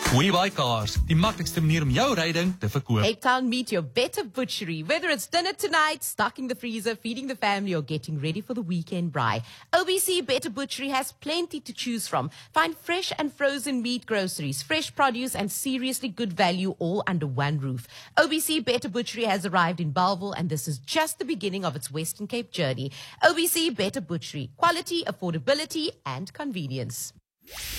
We buy cars, die maklikste manier om jou ryding te verkoop. Cape Town, meet your better butchery. Whether it's dinner tonight, stocking the freezer, feeding the family, or getting ready for the weekend braai, OBC Better Butchery has plenty to choose from. Find fresh and frozen meat groceries, fresh produce, and seriously good value all under one roof. OBC Better Butchery has arrived in Bellville, and this is just the beginning of its Western Cape journey. OBC Better Butchery. Quality, affordability, and convenience.